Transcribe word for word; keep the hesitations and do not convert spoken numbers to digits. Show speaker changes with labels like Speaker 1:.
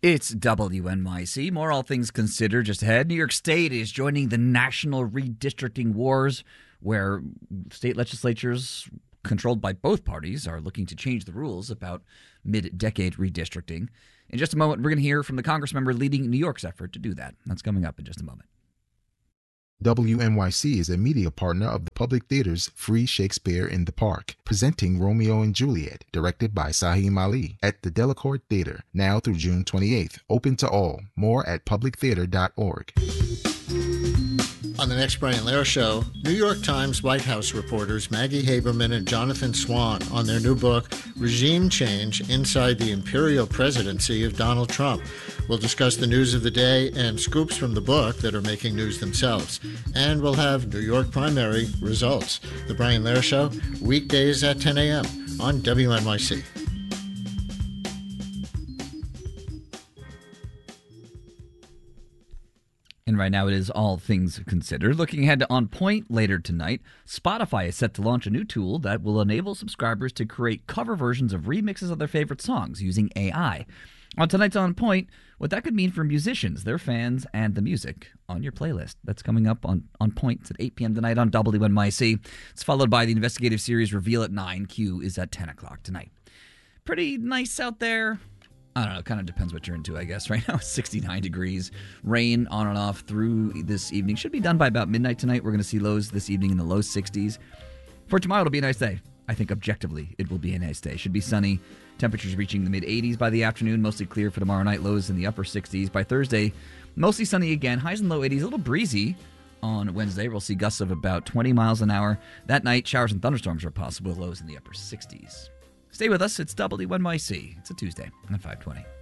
Speaker 1: It's W N Y C. More All Things Considered just ahead. New York State is joining the national redistricting wars, where state legislatures controlled by both parties are looking to change the rules about mid-decade redistricting. In just a moment, we're going to hear from the Congress member leading New York's effort to do that. That's coming up in just a moment.
Speaker 2: W N Y C is a media partner of the Public Theater's Free Shakespeare in the Park, presenting Romeo and Juliet, directed by Saheem Ali, at the Delacorte Theater, now through June twenty-eighth. Open to all. More at public theater dot org.
Speaker 3: On the next Brian Lehrer Show, New York Times White House reporters Maggie Haberman and Jonathan Swan on their new book, Regime Change Inside the Imperial Presidency of Donald Trump. We'll discuss the news of the day and scoops from the book that are making news themselves. And we'll have New York primary results. The Brian Lehrer Show, weekdays at ten a.m. on W N Y C.
Speaker 1: And right now it is All Things Considered. Looking ahead to On Point later tonight, Spotify is set to launch a new tool that will enable subscribers to create cover versions of remixes of their favorite songs using A I. On tonight's On Point, what that could mean for musicians, their fans, and the music on your playlist. That's coming up on, on Point at eight p.m. tonight on W N Y C. It's followed by the investigative series Reveal at nine. Q is at ten o'clock tonight. Pretty nice out there. I don't know, it kind of depends what you're into, I guess. Right now it's sixty-nine degrees, rain on and off through this evening. Should be done by about midnight tonight. We're going to see lows this evening in the low sixties. For tomorrow, it'll be a nice day. I think objectively, it will be a nice day. Should be sunny. Temperatures reaching the mid-eighties by the afternoon. Mostly clear for tomorrow night. Lows in the upper sixties. By Thursday, mostly sunny again. Highs in low eighties. A little breezy on Wednesday. We'll see gusts of about twenty miles an hour. That night, showers and thunderstorms are possible. Lows in the upper sixties. Stay with us. It's W N Y C. It's a Tuesday at five twenty.